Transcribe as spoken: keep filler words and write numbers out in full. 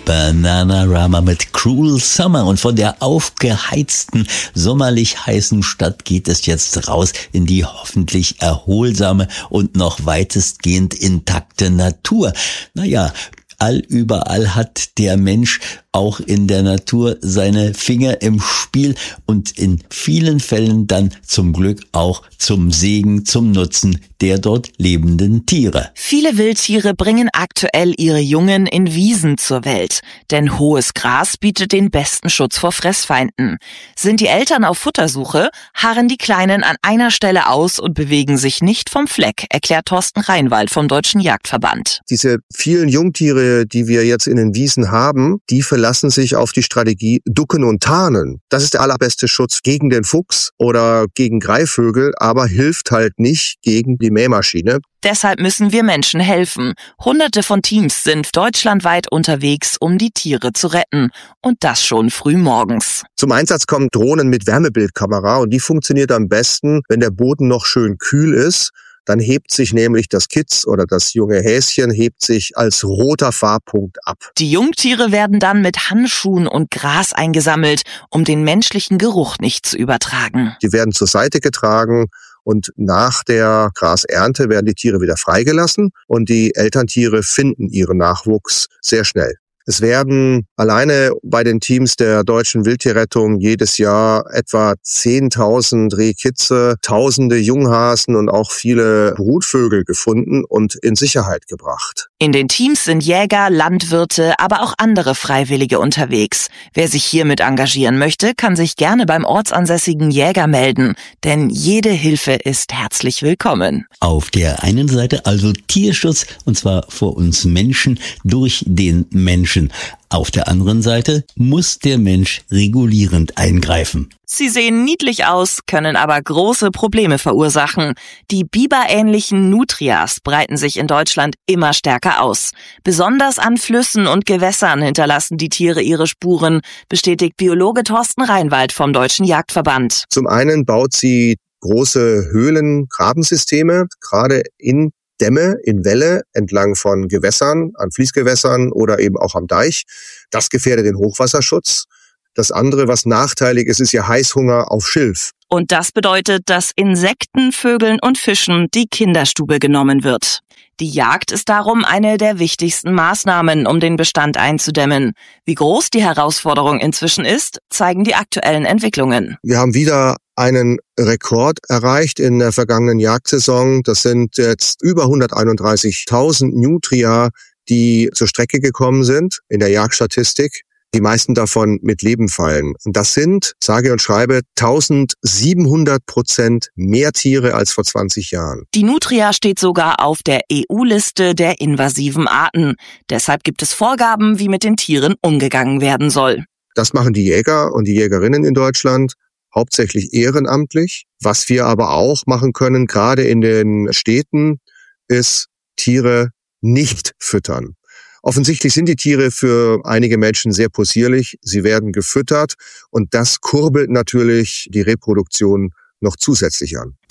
Bananarama mit Cruel Summer. Und von der aufgeheizten, sommerlich heißen Stadt geht es jetzt raus in die hoffentlich erholsame und noch weitestgehend intakte Natur. Naja, allüberall hat der Mensch auch in der Natur seine Finger im Spiel und in vielen Fällen dann zum Glück auch zum Segen, zum Nutzen der dort lebenden Tiere. Viele Wildtiere bringen aktuell ihre Jungen in Wiesen zur Welt, denn hohes Gras bietet den besten Schutz vor Fressfeinden. Sind die Eltern auf Futtersuche, harren die Kleinen an einer Stelle aus und bewegen sich nicht vom Fleck, erklärt Thorsten Reinwald vom Deutschen Jagdverband. Diese vielen Jungtiere, die wir jetzt in den Wiesen haben, die verlassen sich auf die Strategie Ducken und Tarnen. Das ist der allerbeste Schutz gegen den Fuchs oder gegen Greifvögel, aber hilft halt nicht gegen die Mähmaschine. Deshalb müssen wir Menschen helfen. Hunderte von Teams sind deutschlandweit unterwegs, um die Tiere zu retten. Und das schon früh morgens. Zum Einsatz kommen Drohnen mit Wärmebildkamera und die funktioniert am besten, wenn der Boden noch schön kühl ist. Dann hebt sich nämlich das Kitz oder das junge Häschen hebt sich als roter Farbpunkt ab. Die Jungtiere werden dann mit Handschuhen und Gras eingesammelt, um den menschlichen Geruch nicht zu übertragen. Die werden zur Seite getragen und nach der Grasernte werden die Tiere wieder freigelassen und die Elterntiere finden ihren Nachwuchs sehr schnell. Es werden alleine bei den Teams der Deutschen Wildtierrettung jedes Jahr etwa zehntausend Rehkitze, tausende Junghasen und auch viele Brutvögel gefunden und in Sicherheit gebracht. In den Teams sind Jäger, Landwirte, aber auch andere Freiwillige unterwegs. Wer sich hiermit engagieren möchte, kann sich gerne beim ortsansässigen Jäger melden, denn jede Hilfe ist herzlich willkommen. Auf der einen Seite also Tierschutz, und zwar vor uns Menschen durch den Menschen. Auf der anderen Seite muss der Mensch regulierend eingreifen. Sie sehen niedlich aus, können aber große Probleme verursachen. Die biberähnlichen Nutrias breiten sich in Deutschland immer stärker aus. Besonders an Flüssen und Gewässern hinterlassen die Tiere ihre Spuren, bestätigt Biologe Thorsten Reinwald vom Deutschen Jagdverband. Zum einen baut sie große Höhlen, Grabensysteme, gerade in Dämme, in Wälle entlang von Gewässern, an Fließgewässern oder eben auch am Deich. Das gefährdet den Hochwasserschutz. Das andere, was nachteilig ist, ist ja Heißhunger auf Schilf. Und das bedeutet, dass Insekten, Vögeln und Fischen die Kinderstube genommen wird. Die Jagd ist darum eine der wichtigsten Maßnahmen, um den Bestand einzudämmen. Wie groß die Herausforderung inzwischen ist, zeigen die aktuellen Entwicklungen. Wir haben wieder einen Rekord erreicht in der vergangenen Jagdsaison. Das sind jetzt über hunderteinunddreißigtausend Nutria, die zur Strecke gekommen sind in der Jagdstatistik. Die meisten davon mit Leben fallen. Und das sind, sage und schreibe, eintausendsiebenhundert Prozent mehr Tiere als vor zwanzig Jahren. Die Nutria steht sogar auf der E U-Liste der invasiven Arten. Deshalb gibt es Vorgaben, wie mit den Tieren umgegangen werden soll. Das machen die Jäger und die Jägerinnen in Deutschland, hauptsächlich ehrenamtlich. Was wir aber auch machen können, gerade in den Städten, ist Tiere nicht füttern. Offensichtlich sind die Tiere für einige Menschen sehr possierlich. Sie werden gefüttert und das kurbelt natürlich die Reproduktion noch zusätzlich an.